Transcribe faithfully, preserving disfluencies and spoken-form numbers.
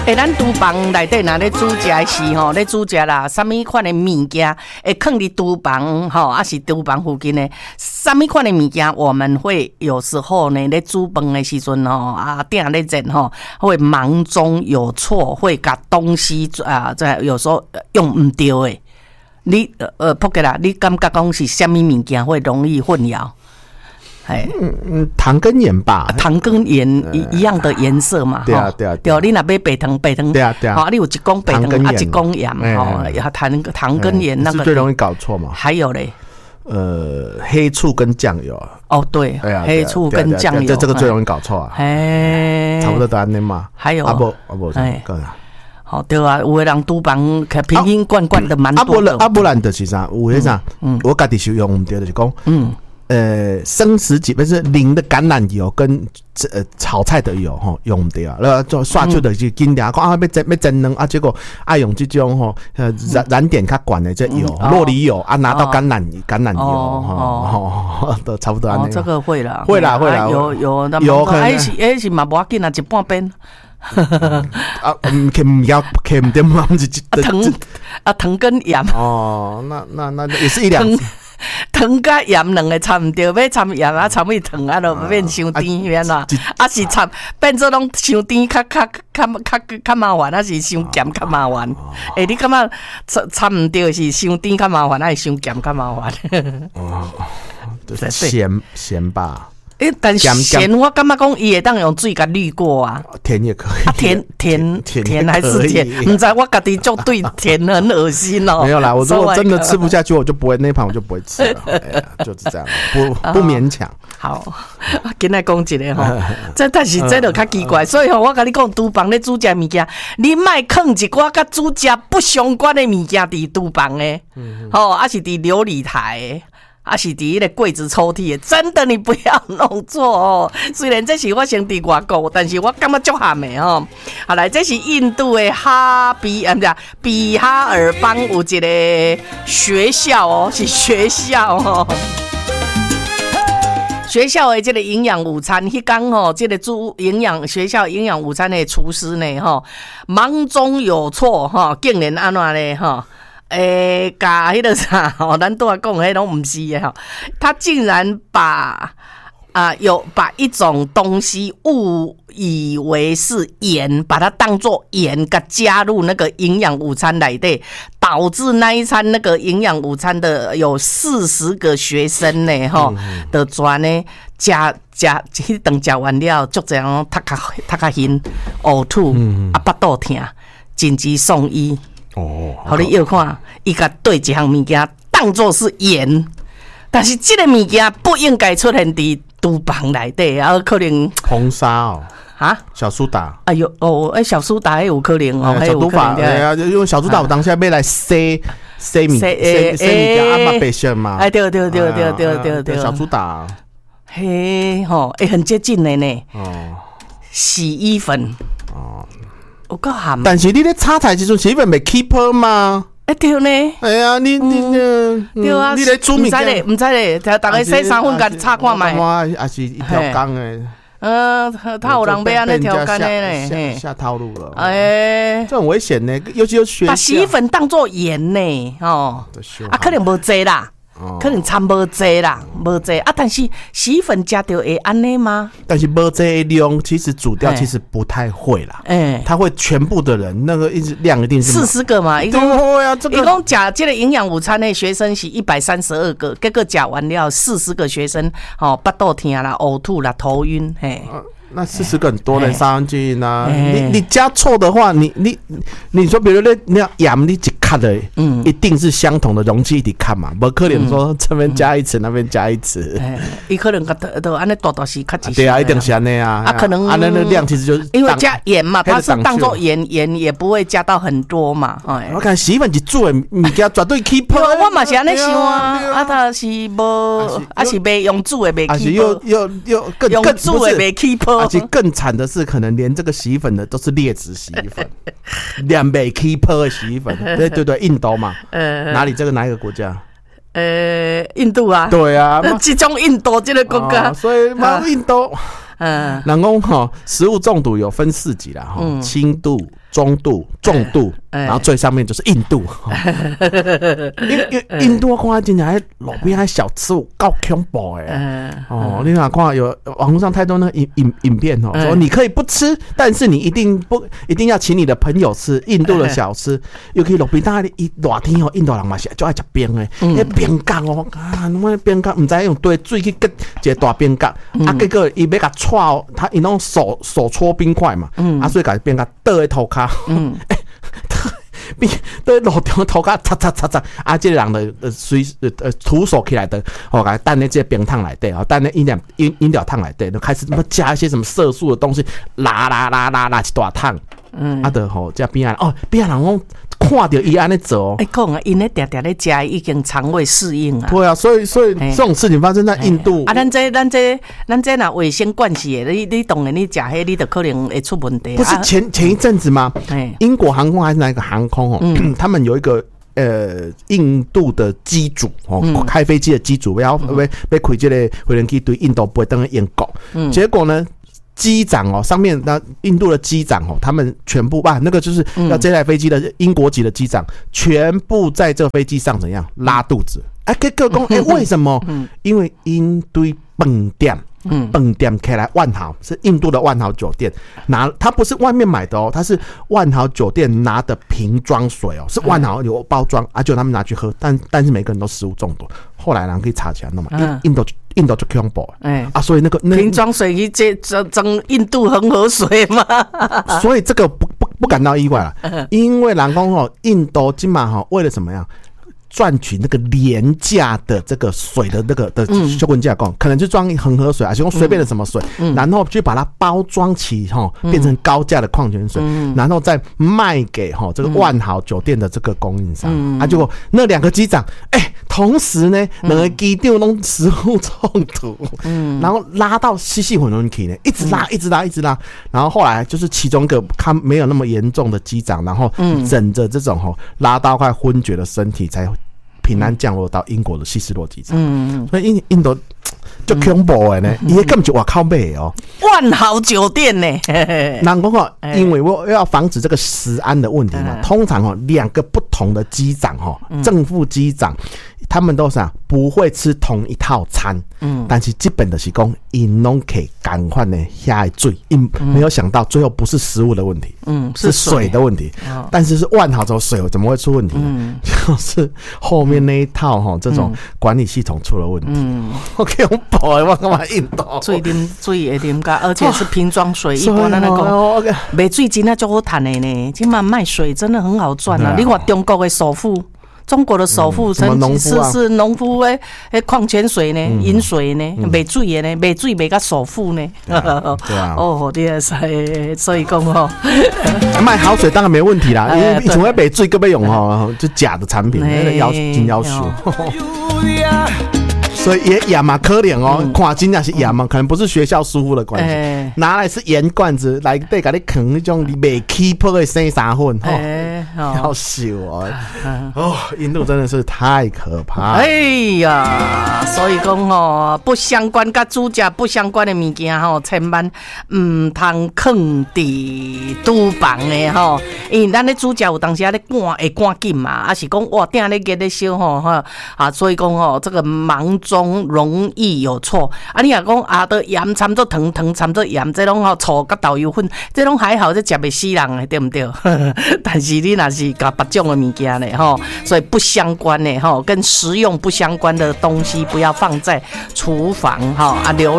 诶，咱厨房内底若咧煮食的时吼，咧煮食啦，啥物款的物件会放伫厨房吼，还是厨房附近的啥物款的物件，我们会有时候呢，咧煮饭的时阵吼，啊，鼎咧热吼，会忙中有错，会把东西啊，在有时候用唔对的。你呃，扑克啦，你感觉讲是啥物物件会容易混淆？ 嗯嗯，糖跟盐吧， 糖跟盐一一样的颜色嘛， 对啊对啊， 对啊，你若买白糖，白糖， 对啊对啊， 好，你有一公白糖，啊一公盐，哦，糖糖跟盐那个是最容易搞错嘛。 还有嘞， 呃，黑醋跟酱油啊， 哦对，黑醋跟酱油， 这这个最容易搞错啊， 哎， 差不多都安尼嘛。 还有啊不啊不，哎， 好对啊，有的人厨房瓶瓶罐罐的蛮多的。 啊不然就是啥，有迄啥，我家己是用唔对，就是讲，嗯。呃，生食几不是淋的橄榄油跟呃炒菜的油吼用唔对啊，然后就刷出的就紧点，讲啊要蒸要蒸卵啊，结果爱用这种吼呃燃燃点较管的这油，酪梨油啊拿到橄榄橄榄油吼，都差不多安尼。 哦，这个会啦， 会啦会啦， 有有有可能， 哎是哎是嘛无要紧啊，一半边。 啊，唔，佢唔要，佢唔点嘛，是糖啊糖跟盐。 哦，那那那也是一两。 糖甲盐两个掺唔对，要掺盐啊，掺伊糖啊，就变伤甜免啦。啊是掺变做拢伤甜，较较较较较麻烦，啊是伤咸较麻烦。诶、欸，你感觉掺掺唔对是伤甜较麻烦，还是伤咸较麻烦？ 哦，就是咸咸吧。 诶、欸，但咸我感觉讲伊会当用水甲滤过啊， 甜也可以， 啊甜甜甜还是甜？唔知我家己就对甜很恶心哦。 没有啦，我如果真的吃不下去，我就不会那盘我就不会吃了，哎、就是这样，不不勉强。 好，今仔讲一个吼，这但是这就较奇怪，所以吼，我甲你讲，厨房咧煮食物件，你莫放一寡甲煮食不相关的物件伫厨房诶，吼，还是伫琉璃台诶。啊，是伫迄个柜子抽屉的，真的你不要弄错哦。虽然这是我生伫外国，但是我感觉足咸的哦。好来，这是印度的哈比，啊不是比哈尔邦有一个学校哦，是学校哦。学校的这个营养午餐，迄天吼，这个煮营养学校营养午餐的厨师呢，吼，忙中有错，哈，竟然安怎咧，哈。诶，甲迄个啥吼，咱都来讲，迄拢唔是诶吼，他竟然把啊、呃、有把一种东西误以为是盐，把它当作盐，甲加入那个营养午餐内底，导致那一餐那个营养午餐的有四十个学生呢，吼、嗯，的全呢加加迄顿食完了，足这样头壳头壳晕、呕吐，嗯、啊，腹肚痛，紧急送医。哦，好，你要看，伊甲对一项物件当作是盐，但是这个物件不应该出现伫厨房内底，然后可能红砂哦， 啊， 小苏打， 哎呦哦，哎小苏打还有可能哦，还有可能对啊，因为小苏打我当下要来洗洗米洗洗米件啊嘛白色嘛， 哎对对对对对对对， 小苏打， 嘿吼，哎很接近的呢，哦，洗衣粉，哦。有够咸， 但是你咧炒菜时阵，洗衣粉袂 keep 吗？ 哎对呢， 哎呀，你你对啊， 你咧煮物件， 唔知咧，唔知咧，大家洗三分，甲炒看卖， 还是一条工诶。 嗯，他有人要安尼调干的嘞， 下套路了。 哎， 这很危险呢，尤其有学把洗衣粉当做盐呢，哦，啊，可能无济啦。可能掺无济啦，无济啊！但是洗衣粉加到会安尼吗？ 但是无济量，其实煮掉其实不太会啦。哎，他会全部的人那个一直量一定是四十个嘛，一共对啊，这个一共假这个营养午餐的学生是一百三十二个，结果假完了四十个学生，哦，腹肚痛啦、呕吐啦、头晕，嘿。 那四十个很多人上进啊！你你加错的话，你你你说，比如那那盐你一卡的，嗯，一定是相同的容器一起看嘛，不可能说这边加一匙，那边加一匙。 伊可能都都安尼大大是卡几。 对啊，一定是安尼啊。 啊，可能啊那那量其实就是因为加盐嘛，它是当做盐，盐也不会加到很多嘛。哎， 我看洗衣粉一煮的物件绝对 keep。 我嘛是安尼想啊，啊，它是无，啊是袂用煮的袂 keep。啊是又又又更用煮的袂 keep。 而且更惨的是，可能连这个洗衣粉的都是劣质洗衣粉，两杯 keeper 的洗衣粉，对对对，印度嘛，呃，哪里这个哪一个国家？ 呃，印度啊， 对啊， 这种印度这个国家， 哦、所以嘛，印度，嗯，人讲哈，食物中毒有分四级啦，哈、嗯，轻度、 中度、重度，欸欸、然后最上面就是印度。因为印度我看真正路边还小吃有够恐怖诶、欸！哦，你哪看有网络上太多那个影影影片哦，说你可以不吃，但是你一定不一定要请你的朋友吃印度的小吃，尤其路边大概一热天哦，印度人嘛是就爱吃冰诶，迄冰角哦，啊，那冰角唔知用对水去结一个大冰角，啊，结果伊要甲戳，他伊弄手手搓冰块嘛，啊，所以甲冰角倒喺头壳。嗯，比对路中头壳擦擦擦擦，啊，这个人的呃随呃徒手起来的，哦，来蛋那这冰烫来对，哦，蛋那饮料饮饮料烫来对，就开始加一些什么色素的东西，拉拉拉拉拉一大烫，嗯，啊的吼，这边啊，哦，边人讲看到伊安尼做， 哎，讲啊，因咧常常咧食，已经肠胃适应啊。 对啊，所以所以这种事情发生在印度啊，咱这咱这咱这若卫生关系的，你你当然你食迄，你就可能会出问题。 不是前前一阵子吗？英国航空还是哪一个航空哦？嗯、他们有一个呃印度的机主哦，嗯、开飞机的机主要要要开这个飞行机对印度飞登英国，嗯、结果呢？机长哦，上面那印度的机长哦，他们全部吧，那个就是要这台飞机的英国籍的机长，嗯、全部在这飞机上怎样拉肚子？哎、欸，结果讲哎，为什么？嗯、因为因对饭店，嗯，饭店开来万豪是印度的万豪酒店拿，他不是外面买的哦，他是万豪酒店拿的瓶装水哦，是万豪有包装，啊，就他们拿去喝，但但是每个人都食物中毒，后来人可以查起来，那么印印度。印度就恐怖，哎啊，所以那个瓶装水去这蒸蒸印度恒河水嘛， 所以这个不不不感到意外了，因为人讲吼，印度今嘛吼为了什么样？赚取那个廉价的这个水的那个的修文价供，可能就装恒河水，还是用随便的什么水，嗯、然后去把它包装起哈，变成高价的矿泉水，嗯、然后再卖给哈这个万豪酒店的这个供应商。嗯、啊，结果那两个机长，哎、欸，同时呢，两个机长弄食物中毒，嗯、然后拉到稀稀混混体呢，一直拉，一直拉，一直拉，然后后来就是其中一个他没有那么严重的机长，然后枕着这种哈拉到快昏厥的身体才。平安降落到英国的希斯洛机场，嗯、所以印印度就恐怖的呢，伊根本就外靠买哦， 万豪酒店呢， 人讲哦，因为我要防止这个食安的问题嘛，通常哦两个不同的机长哦，正副机长。他们都啥不会吃同一套餐，嗯，但是基本的是讲，因拢可以赶快的下水，因没有想到最后不是食物的问题，嗯，是水的问题，哦、但是是万豪州水怎么会出问题呢？嗯、就是后面那一套哈，这种管理系统出了问题。嗯，我给我跑，我干嘛印度？ 水啉水会啉噶，而且是瓶装水，一般那个卖水真的就好赚的呢。今嘛卖水真的很好赚啊！你看中国的首富。中国的首富曾经是是农夫诶，诶矿泉水呢，饮水呢，卖水的呢，卖水卖到首富呢。对啊， 哦，你也是，所以讲哦， 卖好水当然没问题啦，因为以前要卖水，根本用吼就假的产品，那个要真要求。所以也也蛮可怜哦，嗯、看真正是也嘛，可能不是学校疏忽的关系，欸、拿来是盐罐子来对给你啃那种未起泡的生沙粉，欸、哦，要死哦！哦，印度真的是太可怕了。 哎呀，所以讲吼，不相关跟煮食不相关的物件吼，千万唔通放伫厨房的吼，因为咱咧煮食有当时啊咧赶会赶紧嘛，啊是讲哇定咧热咧烧吼哈啊，所以讲吼这个忙中。容易有错啊！你若讲啊，都盐掺做糖，糖掺做盐，这种吼醋甲豆油粉，这种还好，这食袂死人的，对不对？但是你若是甲别种的物件呢，吼，所以不相关的吼，跟食用不相关的东西不要放在厨房哈啊留。